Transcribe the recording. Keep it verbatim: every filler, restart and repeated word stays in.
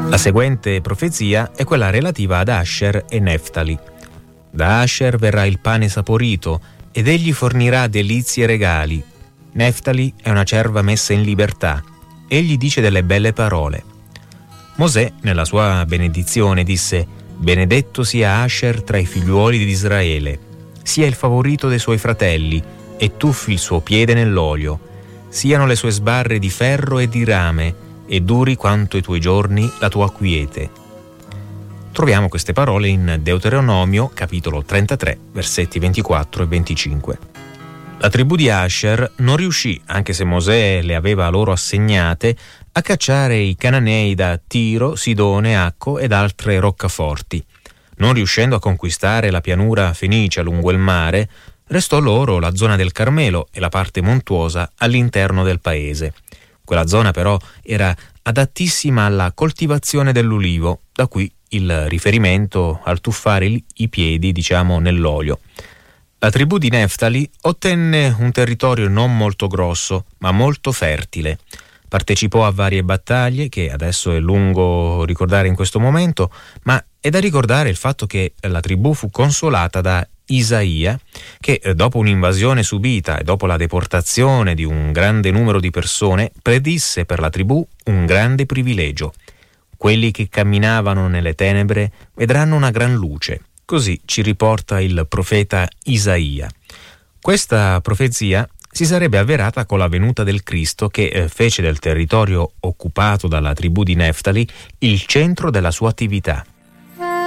La seguente profezia è quella relativa ad Asher e Neftali. Da Asher verrà il pane saporito ed egli fornirà delizie e regali. Neftali è una cerva messa in libertà. Egli dice delle belle parole. Mosè, nella sua benedizione, disse: «Benedetto sia Asher tra i figliuoli di Israele, sia il favorito dei suoi fratelli, e tuffi il suo piede nell'olio. Siano le sue sbarre di ferro e di rame, e duri quanto i tuoi giorni la tua quiete». Troviamo queste parole in Deuteronomio, capitolo trentatré, versetti ventiquattro e venticinque. La tribù di Asher non riuscì, anche se Mosè le aveva loro assegnate, a cacciare i cananei da Tiro, Sidone, Acco ed altre roccaforti. Non riuscendo a conquistare la pianura fenicia lungo il mare, restò loro la zona del Carmelo e la parte montuosa all'interno del paese. Quella zona però era adattissima alla coltivazione dell'ulivo, da qui il riferimento al tuffare i piedi, diciamo, nell'olio. La tribù di Neftali ottenne un territorio non molto grosso, ma molto fertile. Partecipò a varie battaglie, che adesso è lungo ricordare in questo momento, ma è da ricordare il fatto che la tribù fu consolata da Isaia, che dopo un'invasione subita e dopo la deportazione di un grande numero di persone, predisse per la tribù un grande privilegio. Quelli che camminavano nelle tenebre vedranno una gran luce. Così ci riporta il profeta Isaia. Questa profezia si sarebbe avverata con la venuta del Cristo, che eh, fece del territorio occupato dalla tribù di Neftali il centro della sua attività.